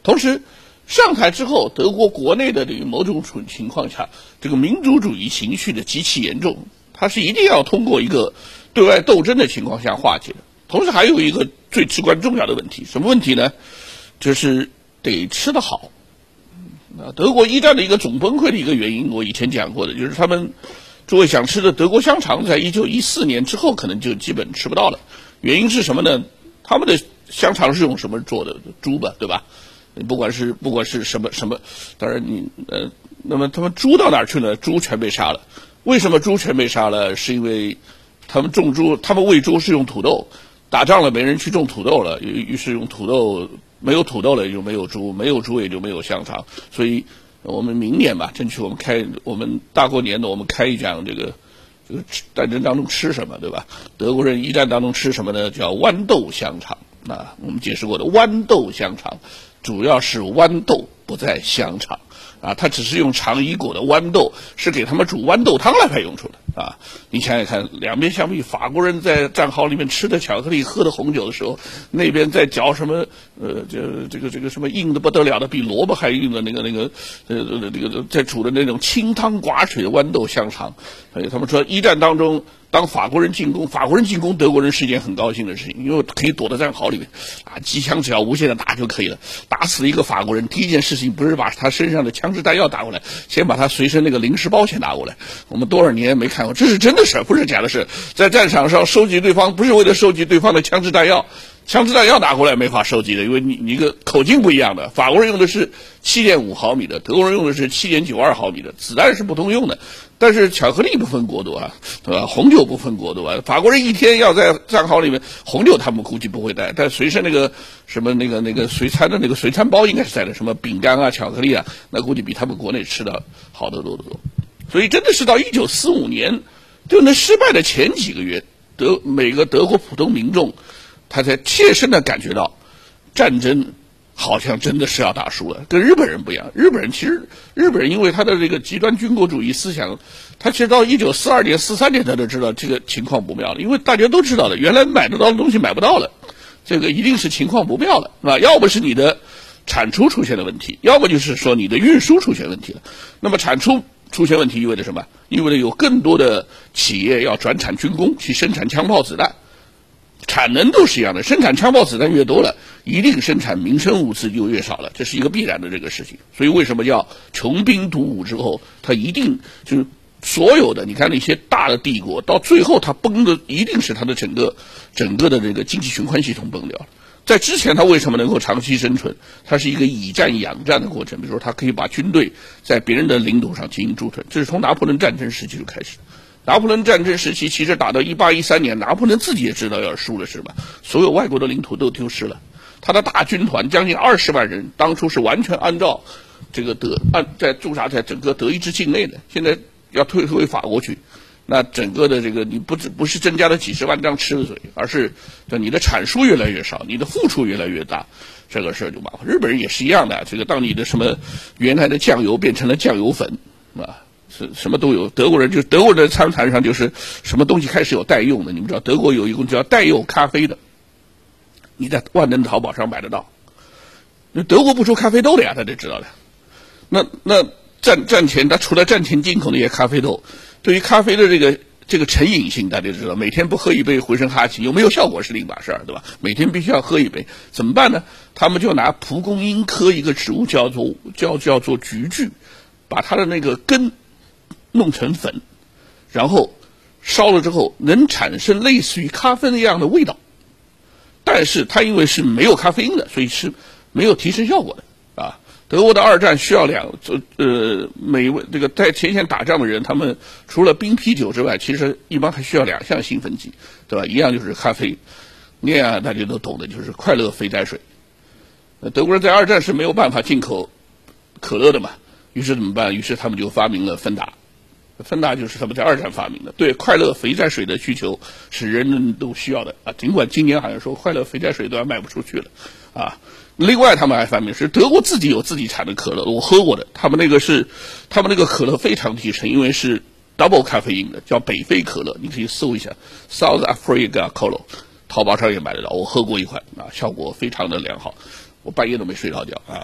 同时，上台之后，德国国内的这个某种情况下，这个民族主义情绪的极其严重，它是一定要通过一个对外斗争的情况下化解的。同时还有一个最至关重要的问题，什么问题呢？就是得吃得好。德国一战的一个总崩溃的一个原因，我以前讲过的，就是他们诸位想吃的德国香肠，在1914年之后可能就基本吃不到了。原因是什么呢？他们的香肠是用什么做的？猪吧，对吧？不管是什么，当然那么他们猪到哪儿去呢？猪全被杀了。为什么猪全被杀了？是因为他们种猪，他们喂猪是用土豆，打仗了没人去种土豆了，于是用土豆，没有土豆了也就没有猪，没有猪也就没有香肠。所以我们明年吧，争取我们大过年的，我们开一讲这个战争当中吃什么，对吧？德国人一战当中吃什么呢？叫豌豆香肠。我们解释过的豌豆香肠，主要是豌豆，不在香肠。它只是用肠衣裹的豌豆，是给他们煮豌豆汤来派用处的。你想想看，两边相比，法国人在战壕里面吃的巧克力、喝的红酒的时候，那边在嚼什么这个什么硬的不得了的，比萝卜还硬的那个在煮的那种清汤寡水的豌豆香肠。所以他们说一战当中，当法国人进攻德国人是一件很高兴的事情，因为可以躲在战壕里面，机枪只要无限的打就可以了。打死一个法国人，第一件事情不是把他身上的枪支弹药打过来，先把他随身那个零食包先拿过来。我们多少年没看过，这是真的事，不是假的事。在战场上收集对方，不是为了收集对方的枪支弹药。枪支弹药拿过来没法收集的，因为你一个口径不一样的。法国人用的是 7.5 毫米的，德国人用的是 7.92 毫米的，子弹是不通用的。但是巧克力不分国度对吧？红酒不分国度法国人一天要在战壕里面，红酒他们估计不会带，但随身那个什么那个随餐的那个随餐包应该是带的，什么饼干巧克力那估计比他们国内吃的好得多得多。所以真的是到1945年，就那失败的前几个月，每个德国普通民众，他才切身的感觉到战争好像真的是要打输了。跟日本人不一样，日本人因为他的这个极端军国主义思想，他其实到1942年、43年他就知道这个情况不妙了，因为大家都知道了，原来买得到的东西买不到了，这个一定是情况不妙了，是吧？要不是你的产出出现了问题，要么就是说你的运输出现问题了。那么产出出现问题意味着什么？意味着有更多的企业要转产军工，去生产枪炮子弹。产能都是一样的，生产枪炮子弹越多了，一定生产民生物资就越少了，这是一个必然的这个事情。所以为什么叫穷兵黩武之后，它一定就是所有的，你看那些大的帝国，到最后它崩的一定是它的整个的这个经济循环系统崩掉了。在之前它为什么能够长期生存？它是一个以战养战的过程，比如说它可以把军队在别人的领土上进行驻屯，这是从拿破仑战争时期就开始。拿破仑战争时期，其实打到1813年，拿破仑自己也知道要输了，是吧？所有外国的领土都丢失了，他的大军团将近20万人，当初是完全按照这个在驻扎在整个德意志境内的，现在要退回法国去，那整个的这个你不是增加了几十万张吃的嘴，而是你的产出越来越少，你的付出越来越大，这个事儿就麻烦。日本人也是一样的，这个当你的什么原来的酱油变成了酱油粉是什么都有。德国人的餐盘上就是什么东西开始有代用的。你们知道德国有一种叫代用咖啡的，你在万能淘宝上买得到。德国不出咖啡豆的呀，大家知道的。那战前他除了战前进口那些咖啡豆，对于咖啡的这个成瘾性，大家知道，每天不喝一杯浑身哈气，有没有效果是另一码事儿，对吧？每天必须要喝一杯，怎么办呢？他们就拿蒲公英科一个植物叫做菊苣，把它的那个根弄成粉，然后烧了之后能产生类似于咖啡那样的味道，但是它因为是没有咖啡因的，所以是没有提升效果的德国的二战需要每位这个在前线打仗的人，他们除了冰啤酒之外，其实一般还需要2项兴奋剂，对吧？一样就是咖啡，另外大家都懂的就是快乐肥宅水。德国人在二战是没有办法进口可乐的嘛，于是怎么办？于是他们就发明了芬达。芬达就是他们在二战发明的，对快乐肥宅水的需求是人人都需要的尽管今年好像说快乐肥宅水都要卖不出去了另外他们还发明是德国自己有自己产的可乐，我喝过的，他们那个可乐非常提神，因为是 double 咖啡因的，叫北非可乐，你可以搜一下 South Africa Cola， 淘宝上也买得到，我喝过一款效果非常的良好，我半夜都没睡着觉